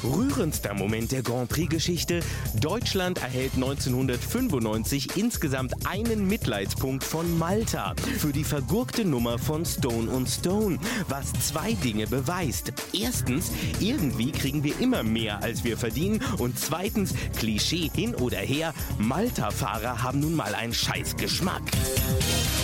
Rührendster Moment der Grand Prix-Geschichte. Deutschland erhält 1995 insgesamt einen Mitleidspunkt von Malta für die vergurkte Nummer von Stone und Stone, was zwei Dinge beweist. Erstens, irgendwie kriegen wir immer mehr, als wir verdienen. Und zweitens, Klischee hin oder her, Malta-Fahrer haben nun mal einen Scheißgeschmack.